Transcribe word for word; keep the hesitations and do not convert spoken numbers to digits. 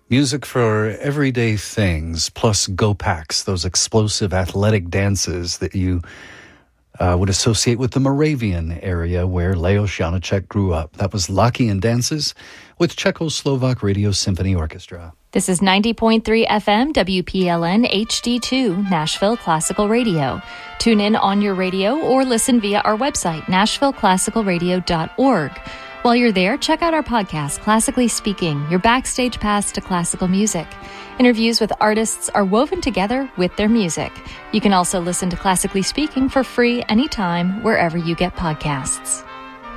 Music for everyday things, plus Go-Packs, those explosive athletic dances that you uh, would associate with the Moravian area where Leos Janáček grew up. That was Lachian Dances with Czechoslovak Radio Symphony Orchestra. This is ninety point three F M W P L N H D two, Nashville Classical Radio. Tune in on your radio or listen via our website, nashville classical radio dot org. While you're there, check out our podcast, Classically Speaking, your backstage pass to classical music. Interviews with artists are woven together with their music. You can also listen to Classically Speaking for free anytime, wherever you get podcasts.